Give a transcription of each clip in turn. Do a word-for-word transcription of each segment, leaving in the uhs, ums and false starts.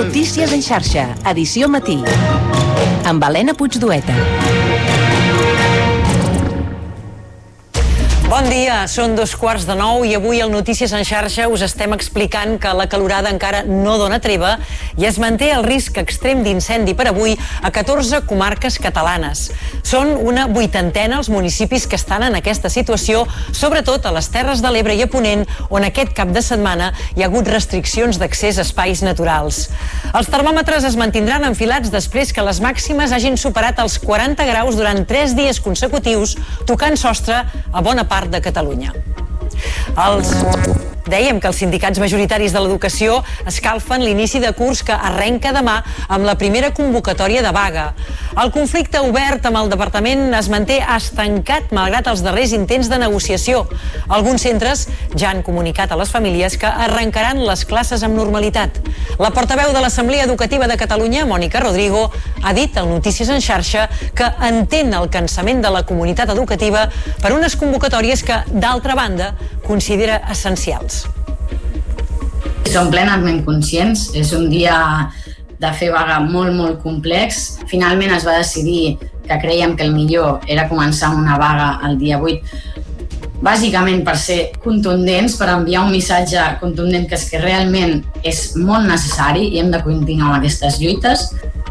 Notícies en xarxa, edició matí, amb Helena Puigdueta. Bon dia, són dos quarts de nou i avui al Notícies en xarxa us estem explicant que la calorada encara no dona treva i es manté el risc extrem d'incendi per avui a catorze comarques catalanes. Són una vuitantena els municipis que estan en aquesta situació, sobretot a les Terres de l'Ebre i a Ponent, on aquest cap de setmana hi ha hagut restriccions d'accés a espais naturals. Els termòmetres es mantindran enfilats després que les màximes hagin superat els quaranta graus durant tres dies consecutius, tocant sostre a bona part de Catalunya. Els... Dèiem que els sindicats majoritaris de l'educació escalfen l'inici de curs que arrenca demà amb la primera convocatòria de vaga. El conflicte obert amb el departament es manté estancat malgrat els darrers intents de negociació. Alguns centres ja han comunicat a les famílies que arrencaran les classes amb normalitat. La portaveu de l'Assemblea Educativa de Catalunya, Mònica Rodrigo, ha dit al Notícies en xarxa que entén el cansament de la comunitat educativa per unes convocatòries que, d'altra banda, considera essencials. Som plenament conscients, és un dia de fer vaga molt, molt complex. Finalment es va decidir que creiem que el millor era començar amb una vaga el dia vuit, bàsicament per ser contundents, per enviar un missatge contundent que és que realment és molt necessari i hem de continuar amb aquestes lluites.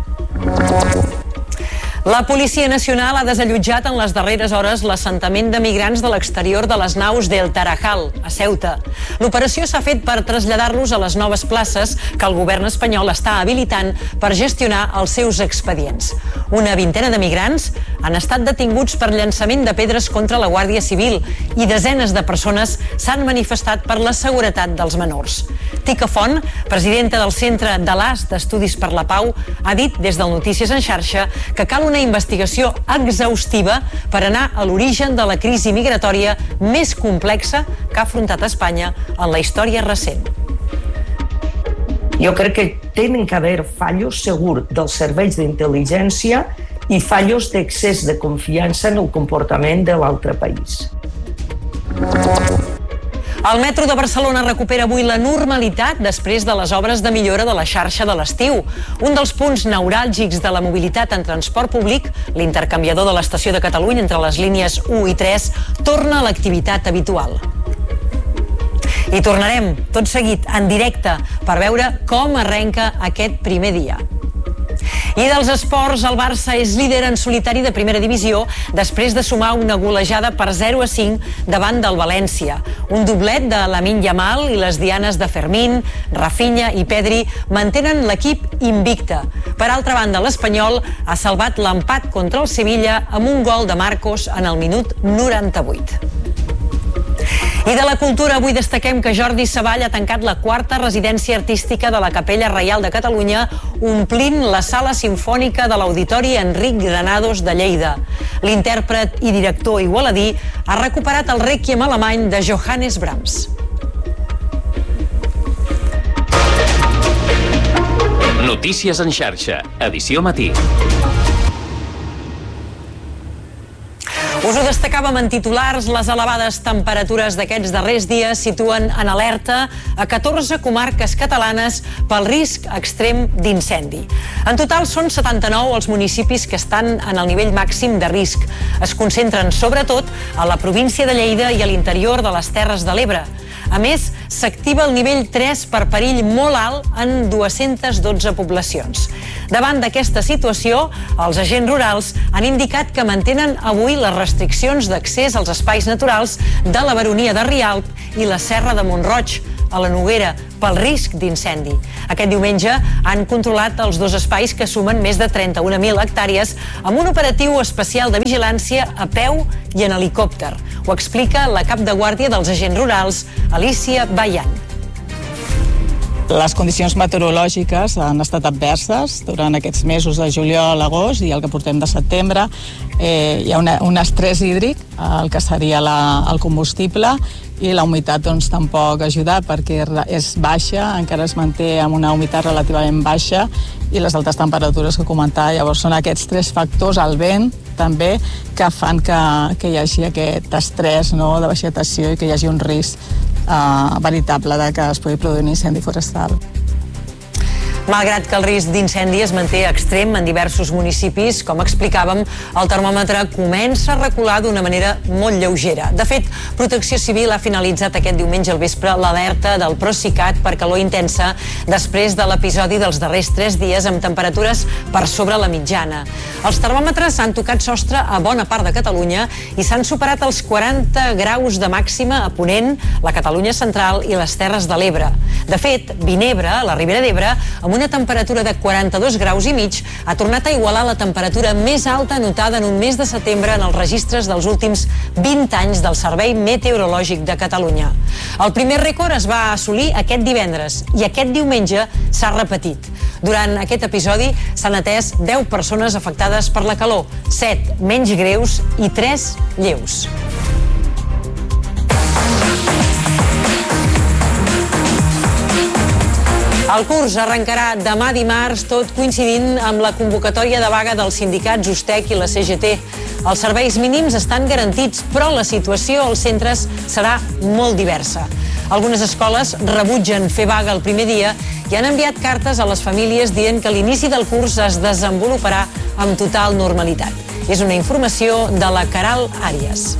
La Policia Nacional ha desallotjat en les darreres hores l'assentament de migrants de l'exterior de les naus del Tarajal, a Ceuta. L'operació s'ha fet per traslladar-los a les noves places que el govern espanyol està habilitant per gestionar els seus expedients. Una vintena de migrants han estat detinguts per llançament de pedres contra la Guàrdia Civil i desenes de persones s'han manifestat per la seguretat dels menors. Tica Font, presidenta del Centre de l'A S d'Estudis per la Pau, ha dit des del Notícies en xarxa que cal una investigació exhaustiva per anar a l'origen de la crisi migratòria més complexa que ha afrontat Espanya en la història recent. Jo crec que tenen que haver fallos segur dels serveis d'intel·ligència i fallos d'excés de confiança en el comportament de l'altre país. El metro de Barcelona recupera avui la normalitat després de les obres de millora de la xarxa de l'estiu. Un dels punts neuràlgics de la mobilitat en transport públic, l'intercanviador de l'estació de Catalunya entre les línies u i tres, torna a l'activitat habitual. I tornarem tot seguit en directe per veure com arrenca aquest primer dia. I dels esports, el Barça és líder en solitari de primera divisió després de sumar una golejada per zero a cinc davant del València. Un doblet de Lamine Yamal i les dianes de Fermín, Rafinha i Pedri mantenen l'equip invicte. Per altra banda, l'Espanyol ha salvat l'empat contra el Sevilla amb un gol de Marcos en el minut noranta-vuit. I de la cultura, avui destaquem que Jordi Savall ha tancat la quarta residència artística de la Capella Reial de Catalunya, omplint la sala simfònica de l'Auditori Enric Granados de Lleida. L'intèrpret i director igualadí ha recuperat el rèquiem alemany de Johannes Brahms. Notícies en xarxa, edició matí. Us ho destacàvem en titulars, les elevades temperatures d'aquests darrers dies situen en alerta a catorze comarques catalanes pel risc extrem d'incendi. En total són setanta-nou els municipis que estan en el nivell màxim de risc. Es concentren sobretot a la província de Lleida i a l'interior de les Terres de l'Ebre. A més, s'activa el nivell tres per perill molt alt en dues-centes dotze poblacions. Davant d'aquesta situació, els agents rurals han indicat que mantenen avui les restriccions d'accés als espais naturals de la Baronia de Rialp i la Serra de Mont-roig, a la Noguera, pel risc d'incendi. Aquest diumenge han controlat els dos espais que sumen més de trenta-una mil hectàrees amb un operatiu especial de vigilància a peu i en helicòpter. Ho explica la cap de guàrdia dels agents rurals, Alicia Bayan. Les condicions meteorològiques han estat adverses durant aquests mesos de juliol, agost i el que portem de setembre. Eh, hi ha una, un estrès hídric, el que seria la, el combustible, i la humitat doncs, tampoc ha ajudat perquè és baixa, encara es manté amb una humitat relativament baixa i les altes temperatures que comentava. Llavors són aquests tres factors, el vent també, que fan que, que hi hagi aquest estrès, no, de vegetació i que hi hagi un risc eh, veritable de que es pugui produir un incendi forestal. Malgrat que el risc d'incendi es manté extrem en diversos municipis, com explicàvem, el termòmetre comença a recular d'una manera molt lleugera. De fet, Protecció Civil ha finalitzat aquest diumenge al vespre l'alerta del Procicat per calor intensa després de l'episodi dels darrers tres dies amb temperatures per sobre la mitjana. Els termòmetres han tocat sostre a bona part de Catalunya i s'han superat els quaranta graus de màxima a Ponent, la Catalunya central i les Terres de l'Ebre. De fet, Vinebre, la Ribera d'Ebre, amb una temperatura de quaranta-dos graus i mig, ha tornat a igualar la temperatura més alta notada en un mes de setembre en els registres dels últims vint anys del Servei Meteorològic de Catalunya. El primer rècord es va assolir aquest divendres i aquest diumenge s'ha repetit. Durant aquest episodi s'han atès deu persones afectades per la calor, set menys greus i tres lleus. El curs arrencarà demà dimarts, tot coincidint amb la convocatòria de vaga dels sindicats Ustec i la C G T. Els serveis mínims estan garantits, però la situació als centres serà molt diversa. Algunes escoles rebutgen fer vaga el primer dia i han enviat cartes a les famílies dient que l'inici del curs es desenvoluparà amb total normalitat. És una informació de la Caral Àries.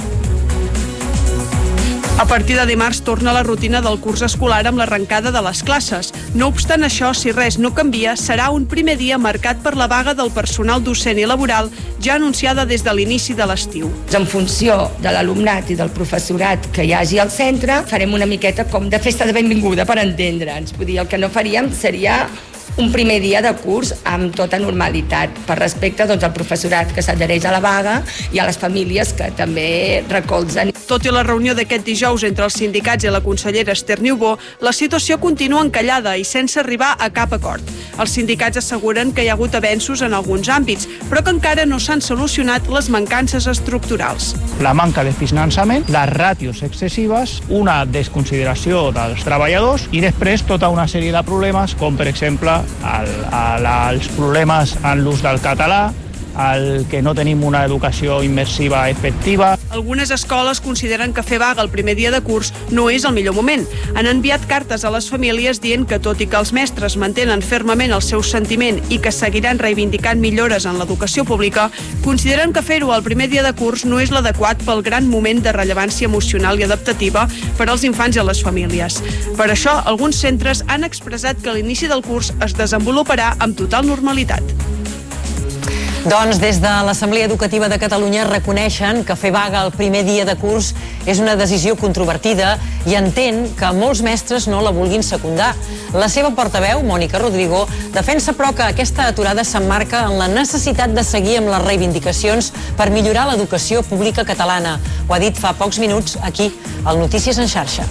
A partir de dimarts torna la rutina del curs escolar amb l'arrencada de les classes. No obstant això, si res no canvia, serà un primer dia marcat per la vaga del personal docent i laboral ja anunciada des de l'inici de l'estiu. En funció de l'alumnat i del professorat que hi hagi al centre, farem una miqueta com de festa de benvinguda, per entendre'ns. Vull dir, el que no faríem seria un primer dia de curs amb tota normalitat, per respecte doncs, al professorat que s'adhereix a la vaga i a les famílies que també recolzen. Tot i la reunió d'aquest dijous entre els sindicats i la consellera Esther Niubó, la situació continua encallada i sense arribar a cap acord. Els sindicats asseguren que hi ha hagut avenços en alguns àmbits, però que encara no s'han solucionat les mancances estructurals. La manca de finançament, les ràtios excessives, una desconsideració dels treballadors i després tota una sèrie de problemes, com per exemple el, el, els problemes en l'ús del català, el que no tenim una educació immersiva efectiva. Algunes escoles consideren que fer vaga el primer dia de curs no és el millor moment. Han enviat cartes a les famílies dient que, tot i que els mestres mantenen fermament el seu sentiment i que seguiran reivindicant millores en l'educació pública, consideren que fer-ho el primer dia de curs no és l'adequat pel gran moment de rellevància emocional i adaptativa per als infants i a les famílies. Per això, alguns centres han expressat que l'inici del curs es desenvoluparà amb total normalitat. Doncs des de l'Assemblea Educativa de Catalunya reconeixen que fer vaga el primer dia de curs és una decisió controvertida i entén que molts mestres no la vulguin secundar. La seva portaveu, Mònica Rodrigo, defensa però que aquesta aturada s'emmarca en la necessitat de seguir amb les reivindicacions per millorar l'educació pública catalana. Ho ha dit fa pocs minuts aquí, al Notícies en xarxa.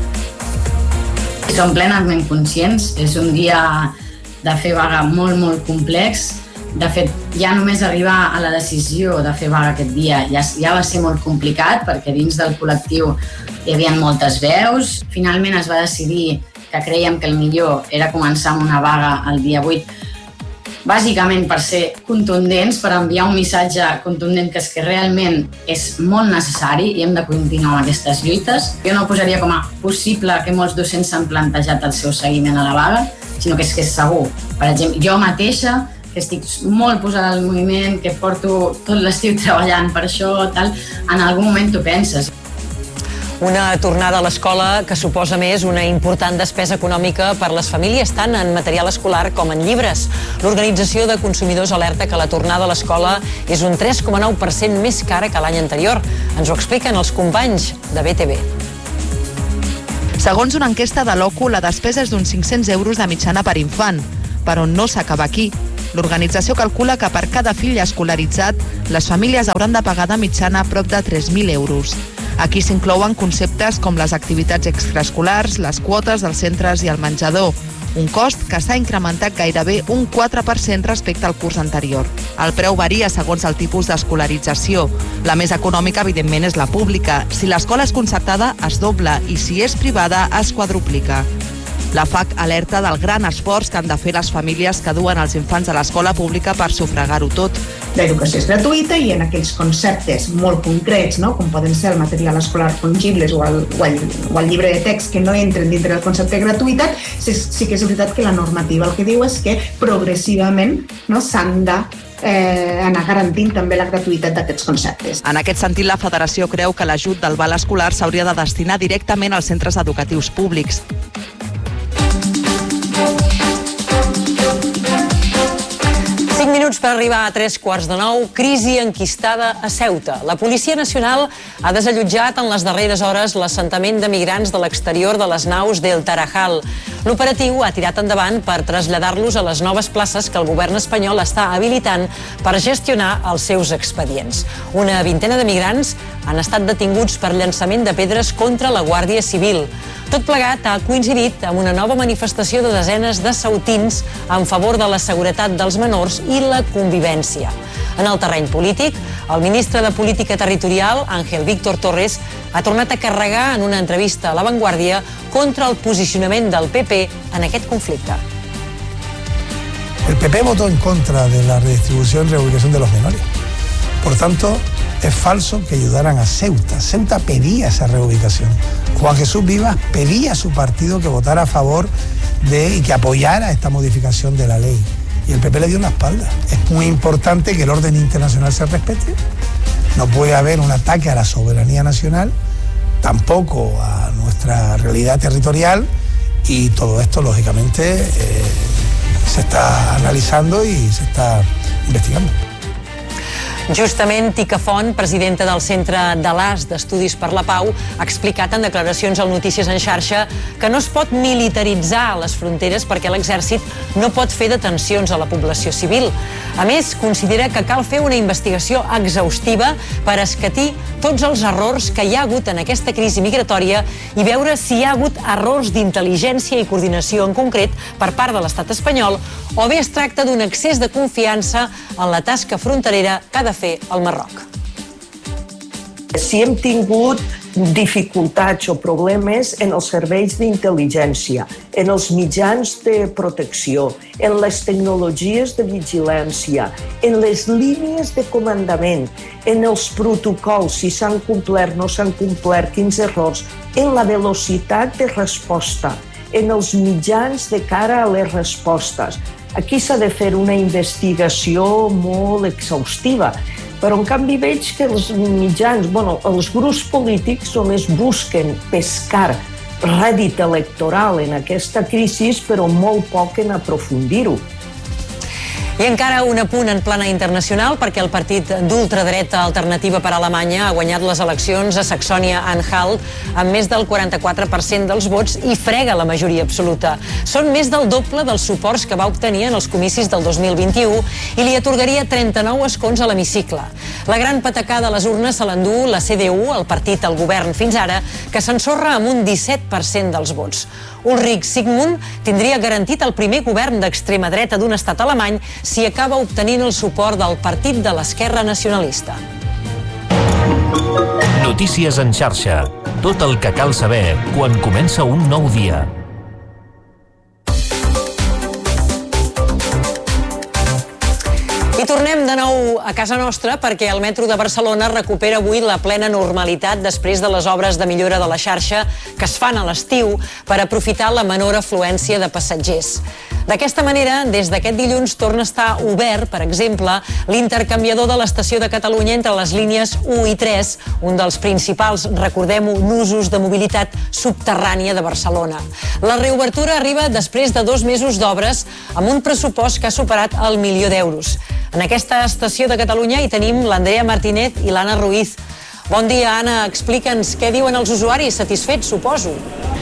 Som plenament conscients, és un dia de fer vaga molt, molt complex. De fet, ja només arribar a la decisió de fer vaga aquest dia ja, ja va ser molt complicat perquè dins del col·lectiu hi havia moltes veus. Finalment es va decidir que creiem que el millor era començar amb una vaga el dia vuit, bàsicament per ser contundents, per enviar un missatge contundent que és que realment és molt necessari i hem de continuar amb aquestes lluites. Jo no posaria com a possible que molts docents s'han plantejat el seu seguiment a la vaga, sinó que és que és segur. Per exemple, jo mateixa, que estic molt posada al moviment, que porto tot l'estiu treballant per això, tal, en algun moment t'ho penses. Una tornada a l'escola que suposa més una important despesa econòmica per les famílies, tant en material escolar com en llibres. L'Organització de Consumidors alerta que la tornada a l'escola és un tres coma nou per cent més cara que l'any anterior. Ens ho expliquen els companys de B T V. Segons una enquesta de l'O C U, la despesa és d'uns cinc-cents euros de mitjana per infant. Però no s'acaba aquí. L'organització calcula que per cada fill escolaritzat, les famílies hauran de pagar de mitjana prop de tres mil euros. Aquí s'inclouen conceptes com les activitats extraescolars, les quotes dels centres i el menjador, un cost que s'ha incrementat gairebé un quatre per cent respecte al curs anterior. El preu varia segons el tipus d'escolarització. La més econòmica, evidentment, és la pública. Si l'escola és concertada, es dobla, i si és privada, es quadruplica. La F A C alerta del gran esforç que han de fer les famílies que duen els infants a l'escola pública per sufragar-ho tot. L'educació és gratuïta i en aquells conceptes molt concrets, no? Com poden ser el material escolar fungibles o el, o, el, o el llibre de text que no entren dintre del concepte de gratuïtat, sí, sí que és veritat que la normativa el que diu és que progressivament, no, s'han de eh, anar garantint també la gratuïtat d'aquests conceptes. En aquest sentit, la Federació creu que l'ajut del val escolar s'hauria de destinar directament als centres educatius públics. cinc minuts per arribar a tres quarts de nou. Crisi enquistada a Ceuta. La Policia Nacional ha desallotjat en les darreres hores l'assentament de migrants de l'exterior de les naus del Tarajal. L'operatiu ha tirat endavant per traslladar-los a les noves places que el govern espanyol està habilitant per gestionar els seus expedients. Una vintena de migrants han estat detinguts per llançament de pedres contra la Guàrdia Civil. Tot plegat ha coincidit amb una nova manifestació de desenes de ceutins en favor de la seguretat dels menors i la convivència. En el terreny polític, el ministre de Política Territorial, Ángel Víctor Torres, ha tornat a carregar en una entrevista a La Vanguardia contra el posicionament del P P en aquest conflicte. El P P votó en contra de la redistribución y reubicación de los menores. Por tanto, es falso que ayudaran a Ceuta. Ceuta pedía esa reubicación. Juan Jesús Vivas pedía a su partido que votara a favor de y que apoyara esta modificación de la ley. Y el P P le dio la espalda. Es muy importante que el orden internacional se respete. No puede haber un ataque a la soberanía nacional, tampoco a nuestra realidad territorial, y todo esto, lógicamente, eh, se está analizando y se está investigando. Justament, Tica Font, presidenta del Centre de l'A S d'Estudis per la Pau, ha explicat en declaracions al Notícies en Xarxa que no es pot militaritzar les fronteres perquè l'exèrcit no pot fer detencions a la població civil. A més, considera que cal fer una investigació exhaustiva per escatir tots els errors que hi ha hagut en aquesta crisi migratòria i veure si hi ha hagut errors d'intel·ligència i coordinació en concret per part de l'estat espanyol, o bé es tracta d'un excés de confiança en la tasca fronterera que ha de fer el Marroc. Si hem tingut dificultats o problemes en els serveis d'intel·ligència, en els mitjans de protecció, en les tecnologies de vigilància, en les línies de comandament, en els protocols, si s'han complert, no s'han complert, quins errors, en la velocitat de resposta, en els mitjans de cara a les respostes. Aquí s'ha de fer una investigació molt exhaustiva, però en canvi veig que els mitjans, bueno, els grups polítics només busquen pescar rèdit electoral en aquesta crisi, però molt poc en aprofundir-ho. I encara un apunt en plana internacional, perquè el partit d'ultradreta Alternativa per Alemanya ha guanyat les eleccions a Saxònia-Anhalt amb més del quaranta-quatre per cent dels vots i frega la majoria absoluta. Són més del doble dels suports que va obtenir en els comicis del dos mil vint-i-u i li atorgaria trenta-nou escons a l'hemicicle. La gran patacada a les urnes se l'endú la C D U, el partit al govern fins ara, que s'ensorra amb un disset per cent dels vots. Ulrich Sigmund tindria garantit el primer govern d'extrema dreta d'un estat alemany si acaba obtenint el suport del Partit de l'Esquerra Nacionalista. Notícies en xarxa. Tot el que cal saber quan comença un nou dia. I tornem de nou a casa nostra perquè el metro de Barcelona recupera avui la plena normalitat després de les obres de millora de la xarxa que es fan a l'estiu per aprofitar la menor afluència de passatgers. D'aquesta manera, des d'aquest dilluns torna a estar obert, per exemple, l'intercanviador de l'estació de Catalunya entre les línies u i tres, un dels principals, recordem-ho, nusos de mobilitat subterrània de Barcelona. La reobertura arriba després de dos mesos d'obres amb un pressupost que ha superat el milió d'euros. En aquesta estació de Catalunya hi tenim l'Andrea Martínez i l'Anna Ruiz. Bon dia, Anna. Explica'ns què diuen els usuaris. Satisfets, suposo.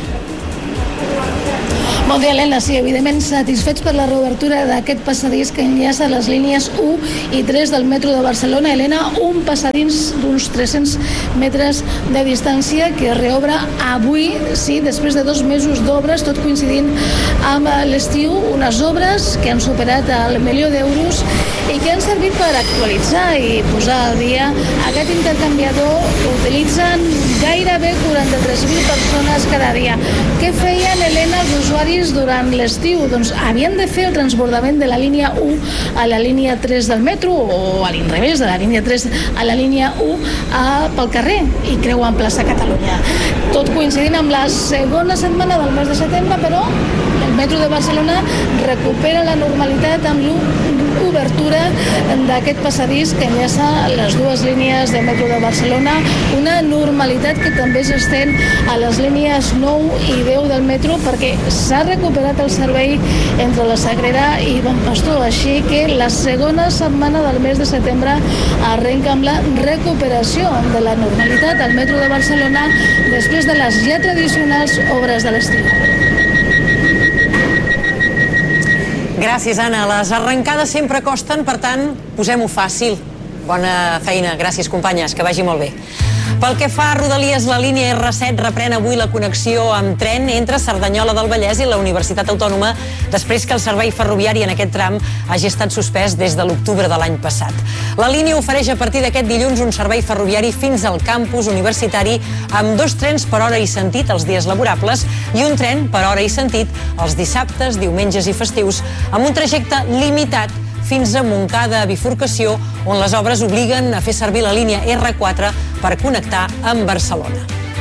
Bon dia, Helena. Sí, evidentment satisfets per la reobertura d'aquest passadís que enllaça les línies u i tres del metro de Barcelona. Helena, un passadís d'uns tres-cents metres de distància que es reobre avui, sí, després de dos mesos d'obres, tot coincidint amb l'estiu, unes obres que han superat el milió d'euros i que han servit per actualitzar i posar al dia aquest intercanviador que utilitzen gairebé quaranta-tres mil persones cada dia. Què feien, Helena, els usuaris passadís durant l'estiu doncs, havien de fer el transbordament de la línia u a la línia tres del metro o a l'inrevés, de la línia tres a la línia u a, pel carrer i creuen plaça Catalunya. Tot coincidint amb la segona setmana del mes de setembre, però el metro de Barcelona recupera la normalitat amb l'obertura d'aquest passadís que enllaça les dues línies de metro de Barcelona, una normalitat que també s'estén a les línies nou i deu del metro perquè s'ha recuperat el servei entre la Sagrera i Bon Pastor, així que la segona setmana del mes de setembre arrenca amb la recuperació de la normalitat al metro de Barcelona després de les ja tradicionals obres de l'estiu. Gràcies, Anna. Les arrencades sempre costen, per tant, posem-ho fàcil. Bona feina. Gràcies, companyes. Que vagi molt bé. Pel que fa a Rodalies, la línia erre set reprèn avui la connexió amb tren entre Cerdanyola del Vallès i la Universitat Autònoma després que el servei ferroviari en aquest tram hagi estat suspès des de l'octubre de l'any passat. La línia ofereix a partir d'aquest dilluns un servei ferroviari fins al campus universitari amb dos trens per hora i sentit els dies laborables i un tren per hora i sentit els dissabtes, diumenges i festius amb un trajecte limitat fins a Montcada, a bifurcació, on les obres obliguen a fer servir la línia erre quatre per connectar amb Barcelona.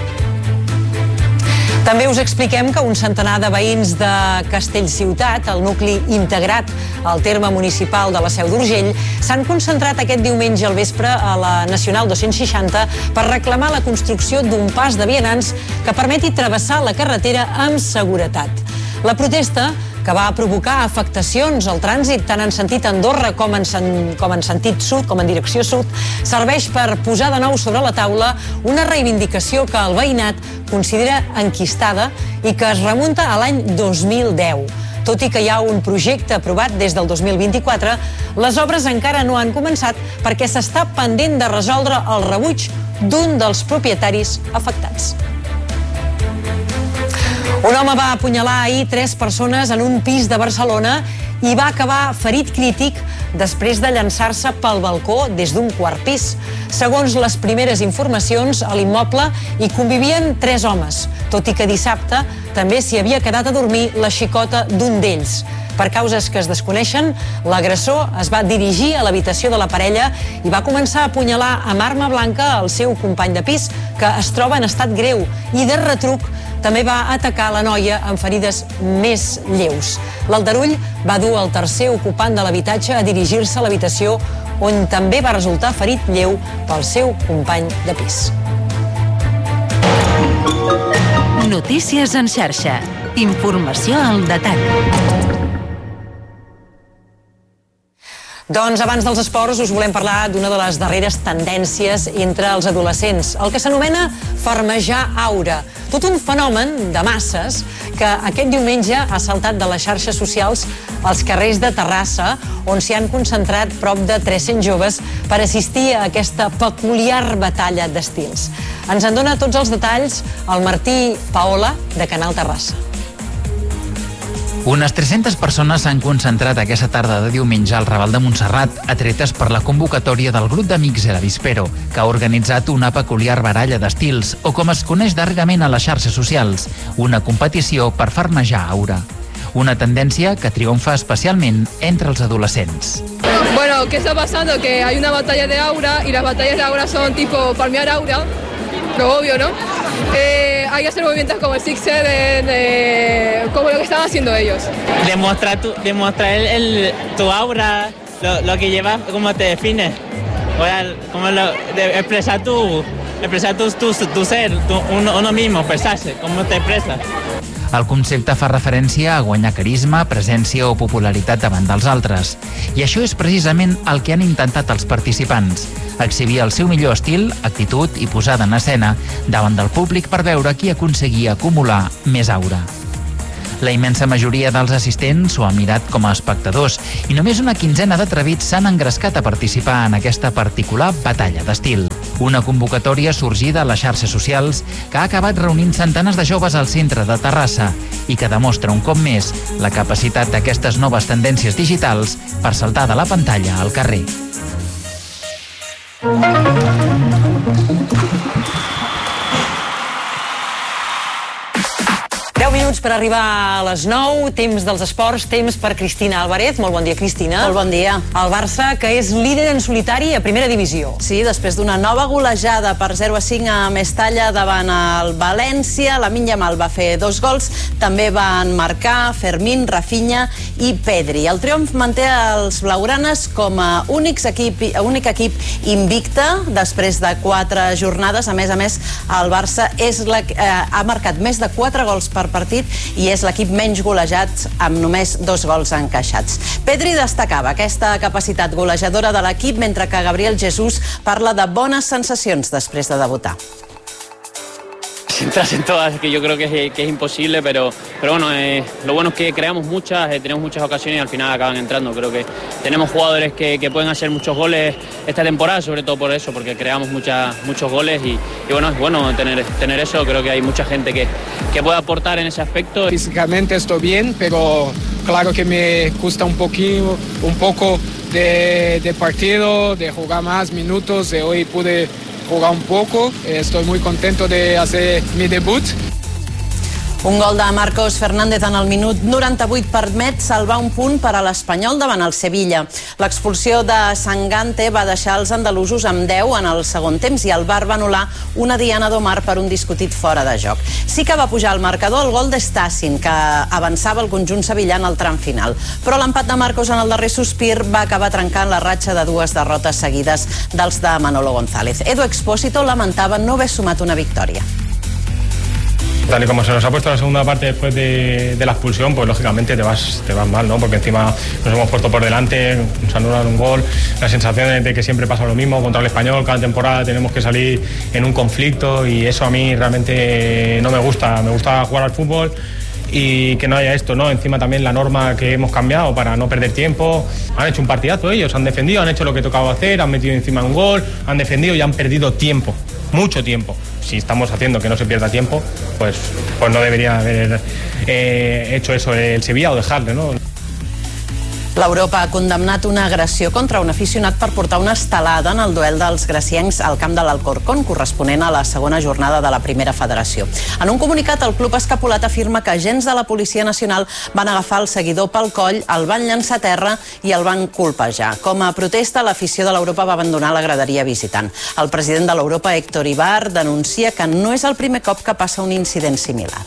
També us expliquem que un centenar de veïns de Castellciutat, el nucli integrat al terme municipal de la Seu d'Urgell, s'han concentrat aquest diumenge al vespre a la Nacional dos-cents seixanta per reclamar la construcció d'un pas de vianants que permeti travessar la carretera amb seguretat. La protesta, que va provocar afectacions al trànsit tant en sentit Andorra com en, sen, com en sentit sud, com en direcció sud, serveix per posar de nou sobre la taula una reivindicació que el veïnat considera enquistada i que es remunta a l'any dos mil deu. Tot i que hi ha un projecte aprovat des del dos mil vint-i-quatre, les obres encara no han començat perquè s'està pendent de resoldre el rebuig d'un dels propietaris afectats. Un home va apunyalar ahir tres persones en un pis de Barcelona i va acabar ferit crític després de llançar-se pel balcó des d'un quart pis. Segons les primeres informacions, a l'immoble hi convivien tres homes, tot i que dissabte també s'hi havia quedat a dormir la xicota d'un d'ells. Per causes que es desconeixen, l'agressor es va dirigir a l'habitació de la parella i va començar a apunyalar amb arma blanca el seu company de pis, que es troba en estat greu, i de retruc també va atacar la noia amb ferides més lleus. L'aldarull va dur el tercer ocupant de l'habitatge a dirigir-se a l'habitació on també va resultar ferit lleu pel seu company de pis. Notícies en xarxa. Informació al detall. Doncs abans dels esports us volem parlar d'una de les darreres tendències entre els adolescents, el que s'anomena farmejar aura. Tot un fenomen de masses que aquest diumenge ha saltat de les xarxes socials als carrers de Terrassa, on s'hi han concentrat prop de tres-cents joves per assistir a aquesta peculiar batalla d'estils. Ens en dona tots els detalls el Martí Paola, de Canal Terrassa. Unes tres-centes persones s'han concentrat aquesta tarda de diumenge al Raval de Montserrat, atretes per la convocatòria del grup d'amics El Avispero, que ha organitzat una peculiar baralla d'estils, o com es coneix darrerament a les xarxes socials, una competició per farmejar aura. Una tendència que triomfa especialment entre els adolescents. Bueno, ¿qué está pasando? Que hay una batalla de aura y las batallas de aura son tipo farmear aura, lo obvio, ¿no? Eh, hay que hacer movimientos como el Six Seven, eh, como lo que están haciendo ellos. Demostrar, tu, demostrar el, el, tu aura, lo, lo que llevas, cómo te defines. O sea, como lo, de expresar tu, expresar tu, tu, tu ser, tu, uno, uno mismo, expresarse, cómo te expresas. El concepte fa referència a guanyar carisma, presència o popularitat davant dels altres. I això és precisament el que han intentat els participants, exhibir el seu millor estil, actitud i posada en escena davant del públic per veure qui aconseguia acumular més aura. La immensa majoria dels assistents ho han mirat com a espectadors i només una quinzena d'atrevits s'han engrescat a participar en aquesta particular batalla d'estil. Una convocatòria sorgida a les xarxes socials que ha acabat reunint centenars de joves al centre de Terrassa i que demostra un cop més la capacitat d'aquestes noves tendències digitals per saltar de la pantalla al carrer. deu minuts per arribar a les nou, temps dels esports, temps per Cristina Álvarez. Molt bon dia, Cristina. Molt bon dia. El Barça, que és líder en solitari a primera divisió. Sí, després d'una nova golejada per zero a cinc a Mestalla davant el València, Lamine Yamal va fer dos gols, també van marcar Fermín, Rafinha i Pedri. El triomf manté els blaugranes com a únics equip, únic equip invicte després de quatre jornades. A més a més, el Barça és la, eh, ha marcat més de quatre gols per partit i és l'equip menys golejat amb només dos gols encaixats. Pedri destacava aquesta capacitat golejadora de l'equip, mentre que Gabriel Jesús parla de bones sensacions després de debutar. Entras en todas, que yo creo que es, que es imposible, pero, pero bueno, eh, lo bueno es que creamos muchas, eh, tenemos muchas ocasiones y al final acaban entrando. Creo que tenemos jugadores que, que pueden hacer muchos goles esta temporada, sobre todo por eso, porque creamos muchas, muchos goles y, y bueno, es bueno tener, tener eso. Creo que hay mucha gente que, que puede aportar en ese aspecto. Físicamente estoy bien, pero claro que me cuesta un poquito, un poco de, de partido, de jugar más minutos. De hoy pude jugar un poco, estoy muy contento de hacer mi debut. Un gol de Marcos Fernández en el minut noranta-vuit permet salvar un punt per a l'Espanyol davant el Sevilla. L'expulsió de Sangante va deixar els andalusos amb deu en el segon temps i el V A R va anul·lar una diana d'Omar per un discutit fora de joc. Sí que va pujar al marcador el gol d'Estacin, que avançava el conjunt sevillà en el tram final. Però l'empat de Marcos en el darrer sospir va acabar trencant la ratxa de dues derrotes seguides dels de Manolo González. Edu Expósito lamentava no haver sumat una victòria. Tal y como se nos ha puesto la segunda parte después de, de la expulsión, pues lógicamente te vas, te vas mal, ¿no? Porque encima nos hemos puesto por delante, nos anulan un gol, la sensación de que siempre pasa lo mismo contra el Español, cada temporada tenemos que salir en un conflicto y eso a mí realmente no me gusta, me gusta jugar al fútbol y que no haya esto, ¿no? Encima también la norma que hemos cambiado para no perder tiempo. Han hecho un partidazo ellos, han defendido, han hecho lo que tocaba hacer, han metido encima un gol, han defendido y han perdido tiempo, mucho tiempo. Si estamos haciendo que no se pierda tiempo, pues, pues no debería haber eh, hecho eso el Sevilla o dejarle, ¿no? L'Europa ha condemnat una agressió contra un aficionat per portar una estelada en el duel dels graciencs al camp de l'Alcorcón, corresponent a la segona jornada de la primera federació. En un comunicat, el club escapolat afirma que agents de la Policia Nacional van agafar el seguidor pel coll, el van llançar a terra i el van colpejar. Com a protesta, l'afició de l'Europa va abandonar la graderia visitant. El president de l'Europa, Héctor Ibar, denuncia que no és el primer cop que passa un incident similar.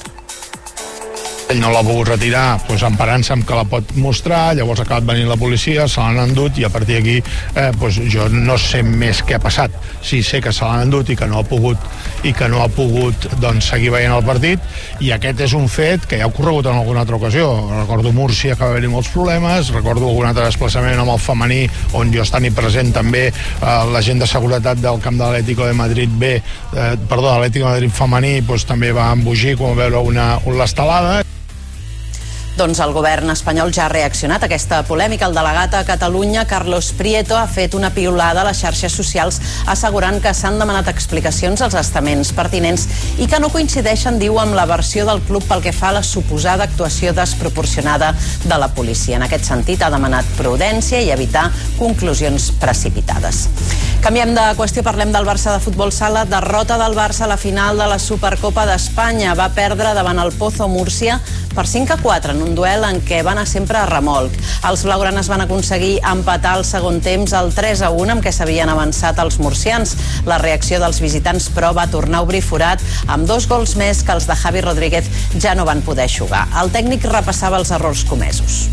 Ell no l'ha pogut retirar, doncs, emparant-se amb que la pot mostrar, llavors ha acabat venint la policia, se l'han endut i a partir d'aquí eh, doncs, jo no sé més què ha passat. Sí, sé que se l'han endut i que no ha pogut i que no ha pogut doncs, seguir veient el partit, i aquest és un fet que ja ha ocorregut en alguna altra ocasió. Recordo Múrcia, que va haver-hi molts problemes, recordo algun altre desplaçament amb el femení on jo estava present també eh, l'agent de seguretat del camp de l'Atlético de Madrid B, eh, perdó, de l'Atlético de Madrid femení, doncs, també va embogir quan va veure una, una estelada. Doncs el govern espanyol ja ha reaccionat a aquesta polèmica. El delegat a Catalunya, Carlos Prieto, ha fet una piulada a les xarxes socials assegurant que s'han demanat explicacions als estaments pertinents i que no coincideixen, diu, amb la versió del club pel que fa a la suposada actuació desproporcionada de la policia. En aquest sentit, ha demanat prudència i evitar conclusions precipitades. Canviem de qüestió, parlem del Barça de futbol sala. Derrota del Barça a la final de la Supercopa d'Espanya. Va perdre davant el Pozo Múrcia per cinc a quatre en un duel en què va anar sempre a remolc. Els blaugranes van aconseguir empatar el segon temps al tres a un amb què s'havien avançat els murcians. La reacció dels visitants, però, va tornar a obrir forat amb dos gols més que els de Javi Rodríguez ja no van poder jugar. El tècnic repassava els errors comesos.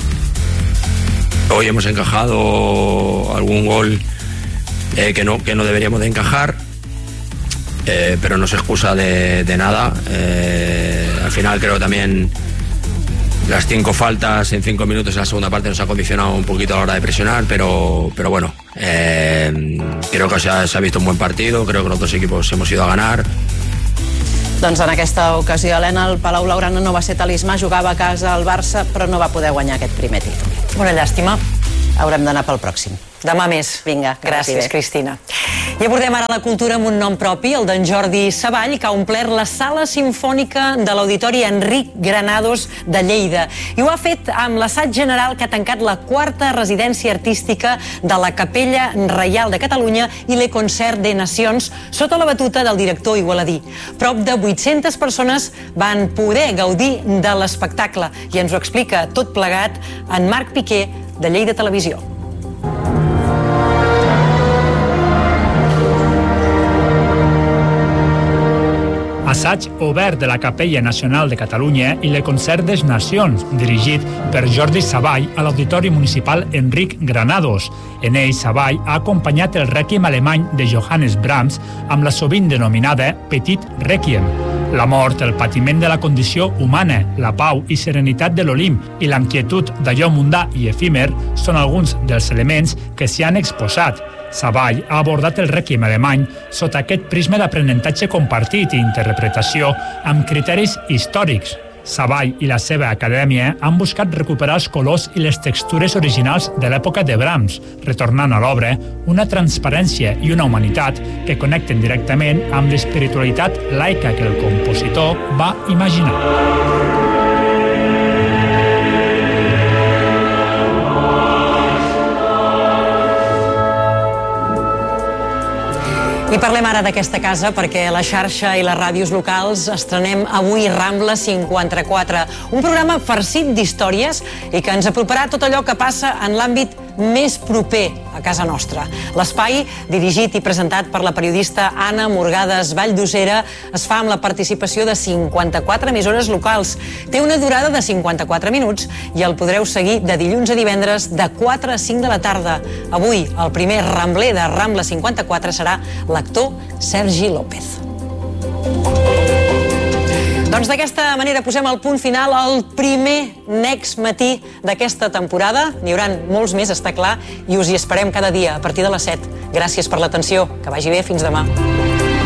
Hoy hemos encajado algún gol eh, que, no, que no deberíamos de encajar, eh, pero no se excusa de, de nada. Eh, al final creo también las cinco faltas en cinco minutos en la segunda parte nos ha condicionado un poquito a la hora de presionar, pero, pero bueno, eh, creo que se ha, se ha visto un buen partido, creo que los dos equipos hemos ido a ganar. Doncs en aquesta ocasió, Helena, el Palau Blaugrana no va ser talismà, jugava a casa al Barça, però no va poder guanyar aquest primer títol. Una llàstima. haurem d'anar pel pròxim. Demà més. Vinga, gràcies, Cristina. I abordem ara la cultura amb un nom propi, el d'en Jordi Savall, que ha omplert la sala simfònica de l'Auditori Enric Granados de Lleida. I ho ha fet amb l'assaig general que ha tancat la quarta residència artística de la Capella Reial de Catalunya i Le Concert de Nacions, sota la batuta del director igualadí. Prop de vuit-centes persones van poder gaudir de l'espectacle i ens ho explica tot plegat en Marc Piqué, de Lleida Televisió. Assaig obert de la Capella Nacional de Catalunya i Le Concert des Nacions, dirigit per Jordi Savall a l'Auditori Municipal Enric Granados. En ell, Savall ha acompanyat el Rèquiem alemany de Johannes Brahms amb la sovint denominada Petit Rèquiem. La mort, el patiment de la condició humana, la pau i serenitat de l'Olimp i l'inquietud d'allò mundà i efímer són alguns dels elements que s'hi han exposat. Savall ha abordat el Rèquiem alemany sota aquest prisma d'aprenentatge compartit i interpretació amb criteris històrics. Savall i la seva acadèmia han buscat recuperar els colors i les textures originals de l'època de Brahms, retornant a l'obra una transparència i una humanitat que connecten directament amb l'espiritualitat laica que el compositor va imaginar. I parlem ara d'aquesta casa perquè la xarxa i les ràdios locals estrenem avui Rambla cinquanta-quatre, un programa farcit d'històries i que ens aproparà tot allò que passa en l'àmbit més proper a casa nostra. L'espai, dirigit i presentat per la periodista Anna Morgades Valldosera, es fa amb la participació de cinquanta-quatre emissores locals. Té una durada de cinquanta-quatre minuts i el podreu seguir de dilluns a divendres de quatre a cinc de la tarda. Avui, el primer rambler de Rambla cinquanta-quatre serà l'actor Sergi López. Doncs d'aquesta manera posem el punt final al primer Next Matí d'aquesta temporada. N'hi haurà molts més, està clar, i us hi esperem cada dia a partir de les set. Gràcies per l'atenció. Que vagi bé. Fins demà.